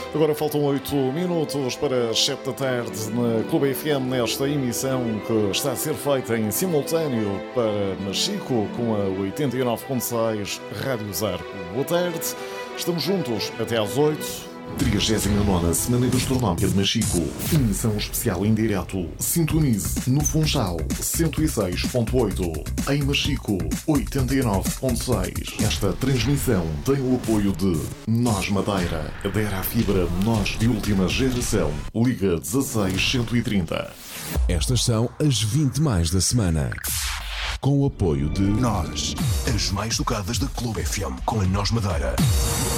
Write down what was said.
Agora faltam 8 minutos para as 7 da tarde na Clube FM, nesta emissão que está a ser feita em simultâneo para Machico com a 89.6 Rádio Zarco. Boa tarde, estamos juntos até às 8. 39ª Semana Gastronómica de Machico. Emissão especial em direto. Sintonize no Funchal 106.8. Em Machico 89.6. Esta transmissão tem o apoio de Nós Madeira. Adera à fibra Nós de última geração. Liga 16130. Estas são as 20 mais da semana. Com o apoio de Nós, as mais tocadas da Clube FM com a Nós Madeira.